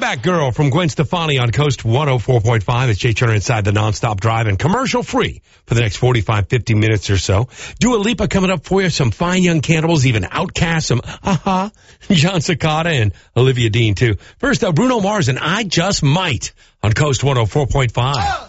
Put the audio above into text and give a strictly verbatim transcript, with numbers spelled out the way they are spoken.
That Girl from Gwen Stefani on Coast one oh four point five. It's Jay Turner inside the nonstop drive and commercial free for the next forty-five, fifty minutes or so. Dua Lipa coming up for you. Some fine young cannibals, even Outkast, some aha, John Cicada and Olivia Dean too. First up, Bruno Mars and I Just Might on Coast one oh four point five.